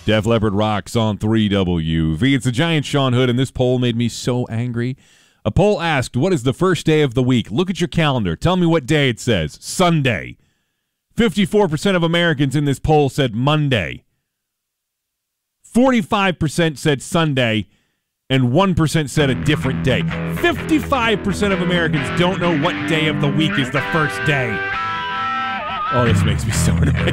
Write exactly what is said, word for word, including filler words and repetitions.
Def Leppard rocks on three W V. It's the giant Sean Hood, and this poll made me so angry. A poll asked, what is the first day of the week? Look at your calendar. Tell me what day it says. Sunday. fifty-four percent of Americans in this poll said Monday. forty-five percent said Sunday, and one percent said a different day. fifty-five percent of Americans don't know what day of the week is the first day. Oh, this makes me so annoyed.